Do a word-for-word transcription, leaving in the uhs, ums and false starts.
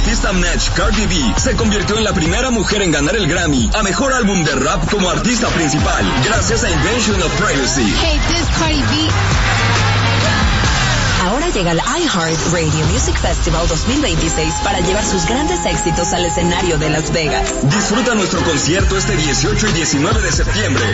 artista Mnech, Cardi B, se convirtió en la primera mujer en ganar el Grammy a Mejor Álbum de Rap como artista principal, gracias a Invention of Privacy. Hey, this Cardi B. Ahora llega el iHeart Radio Music Festival dos mil veintiséis para llevar sus grandes éxitos al escenario de Las Vegas. Disfruta nuestro concierto este dieciocho y diecinueve de septiembre